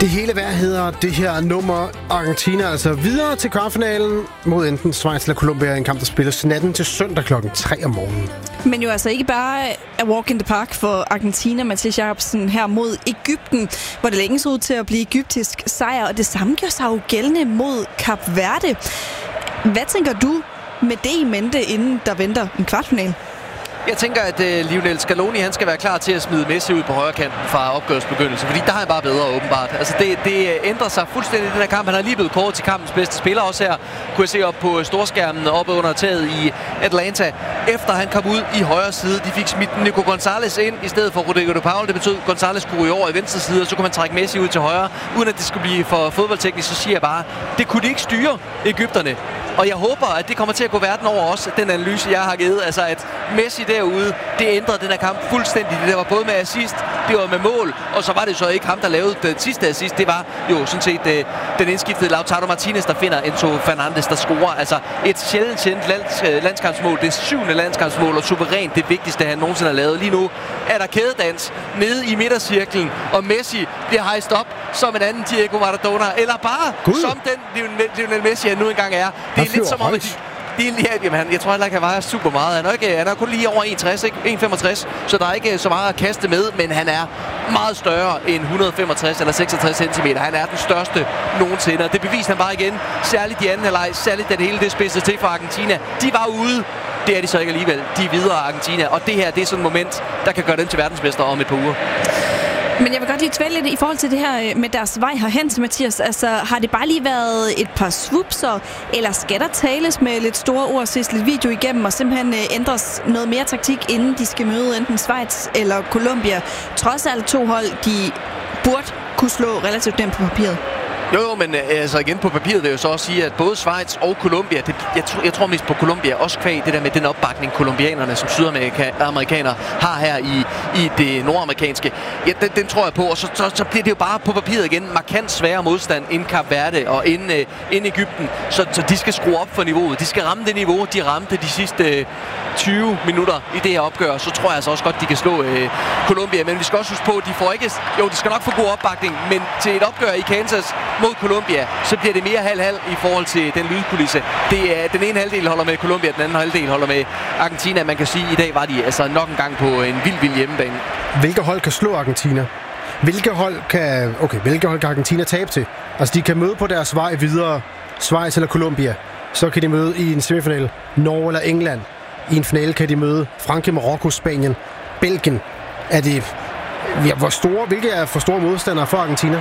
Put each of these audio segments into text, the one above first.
Det hele værd hedder det her nummer. Argentina altså videre til kvartfinalen mod enten Schweiz eller Colombia. En kamp, der spilles natten til søndag klokken 3 om morgenen. Men jo altså ikke bare a walk in the park for Argentina, Mathias Jacobsen, her mod Egypten, hvor det længe så ud til at blive egyptisk sejr. Og det samme gør sig jo gældende mod Kap Verde. Hvad tænker du med det i mente, inden der venter en kvartfinal? Jeg tænker, at Lionel Scaloni han skal være klar til at smide Messi ud på højre kanten fra opgørsbegyndelse, fordi der er han bare bedre åbenbart. Altså det ændrer sig fuldstændig i den her kamp. Han har lige blevet kåret til kampens bedste spiller også her. Kunne jeg se op på storskærmen oppe under taget i Atlanta. Efter han kom ud i højre side, de fik smidt Nico Gonzalez ind i stedet for Rodrigo de Paul. Det betød, at Gonzalez skulle ryge over i venstre side, og så kunne man trække Messi ud til højre. Uden at det skulle blive for fodboldteknisk, så siger jeg bare, det kunne de ikke styre, Egypterne. Og jeg håber, at det kommer til at gå verden over også, den analyse, jeg har givet. Altså, at Messi derude, det ændrede den her kamp fuldstændig. Det var både med assist, det var med mål, og så var det så ikke ham, der lavede den sidste assist. Det var jo sådan set den indskiftede Lautaro Martinez, der finder Enzo Fernandes, der scorer. Altså, et sjældent landskampsmål. Det 7. landskampsmål, og suverænt det vigtigste, han nogensinde har lavet. Lige nu er der kædedans nede i midtercirklen, og Messi bliver hejst op som en anden Diego Maradona, eller bare som den Lionel Messi, han nu engang er. Det er lidt som om, jeg tror heller ikke, han vejer super meget. Han er kun lige over 1,65, så der er ikke så meget at kaste med, men han er meget større end 165 eller 66 cm. Han er den største nogensinde, og det beviste han bare igen. Særligt i anden halvleg, særligt da det hele det spidsede til for Argentina. De var ude. Det er de så ikke alligevel. De er videre Argentina, og det her, det er sådan et moment, der kan gøre dem til verdensmester om et par uger. Men jeg vil godt lige tvæle lidt i forhold til det her med deres vej herhen til Mathias. Altså, har det bare lige været et par swupser, eller skal der tales med lidt store ord, ses lidt video igennem, og simpelthen ændres noget mere taktik, inden de skal møde enten Schweiz eller Colombia? Trods alt to hold, de burde kunne slå relativt nemt på papiret. Jo, men altså igen på papiret vil jeg jo så også sige, at både Schweiz og Colombia, jeg tror mest på Colombia, også kvæg det der med den opbakning, kolumbianerne som sydamerikanere har her i det nordamerikanske. Ja, den tror jeg på, og så bliver det jo bare på papiret igen markant sværere modstand end Kap Verde og end Egypten. Så de skal skrue op for niveauet. De skal ramme det niveau, de ramte de sidste 20 minutter i det her opgør. Så tror jeg altså også godt, de kan slå Colombia. Men vi skal også huske på, at de får ikke... Jo, de skal nok få god opbakning, men til et opgør i Kansas mod Colombia, så bliver det mere halv-halv i forhold til den lydkulisse. Det er, den ene halvdel holder med Colombia, den anden halvdel holder med Argentina. Man kan sige, at i dag var de altså nok en gang på en vild hjemmebane. Hvilke hold kan slå Argentina? Hvilke hold kan Argentina tabe til? Altså, de kan møde på deres vej videre Schweiz eller Colombia. Så kan de møde i en semifinal Norge eller England. I en finale kan de møde Frankrig, Marokko, Spanien, Belgien. Er det... Ja, hvilke er for store modstandere for Argentina?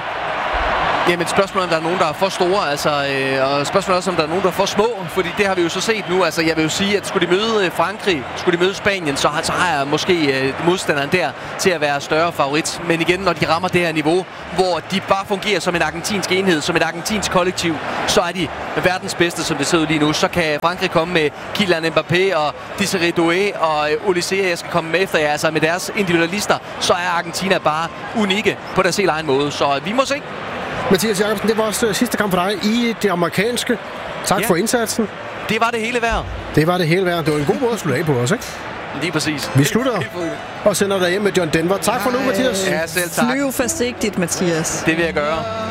Jamen spørgsmålet om der er nogen, der er for store, altså, og spørgsmålet også om der er nogen, der er for små, fordi det har vi jo så set nu. Altså jeg vil jo sige, at skulle de møde Frankrig, skulle de møde Spanien, så har jeg måske modstanderen der til at være større favorit. Men igen, når de rammer det her niveau, hvor de bare fungerer som en argentinsk enhed, som et argentinsk kollektiv, så er de verdens bedste, som det ser ud lige nu. Så kan Frankrig komme med Kylian Mbappé og Desiré Doué og Olysée, jeg skal komme med efter jer, altså med deres individualister, så er Argentina bare unikke på deres helt egen måde. Så vi må se. Mathias Jacobsen, det var også sidste kamp for dig i det amerikanske. Tak for indsatsen. Det var det hele værd. Det var det hele værd. Det var en god måde at slutte af på os, ikke? Lige præcis. Vi slutter og sender dig hjem med John Denver. Tak for nu, Mathias. Ja, selv tak. Flyv forsigtigt, Mathias. Det vil jeg gøre.